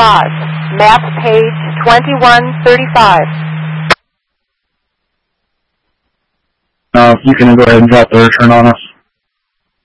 map page 2135. You can go ahead and drop the return on us.